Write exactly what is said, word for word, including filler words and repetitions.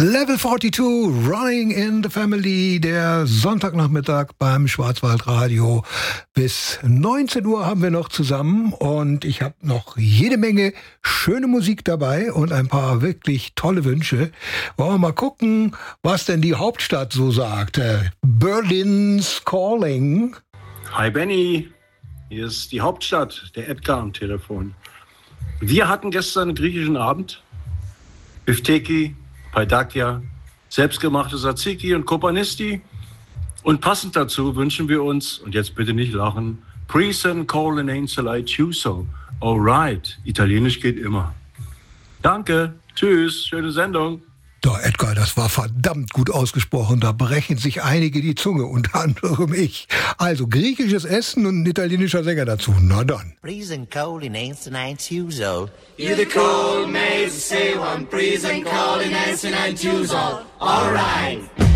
Level zweiundvierzig, Running in the Family, der Sonntagnachmittag beim Schwarzwaldradio. Bis neunzehn Uhr haben wir noch zusammen und ich habe noch jede Menge schöne Musik dabei und ein paar wirklich tolle Wünsche. Wollen wir mal gucken, was denn die Hauptstadt so sagt. Berlin's Calling. Hi Benny, hier ist die Hauptstadt, der Edgar am Telefon. Wir hatten gestern einen griechischen Abend. Bifteki, Paidakia, selbstgemachte Tzatziki und Kopanisti. Und passend dazu wünschen wir uns, und jetzt bitte nicht lachen, Prisen Colin Ainsley Chuso. Alright, Italienisch geht immer. Danke, tschüss, schöne Sendung. Da, Edgar, das war verdammt gut ausgesprochen. Da brechen sich einige die Zunge, unter anderem ich. Also griechisches Essen und ein italienischer Sänger dazu. Na dann. Prisen Colin Ainsley Chuso. You the cold maze, say one, prison calling, and Chuso. All right.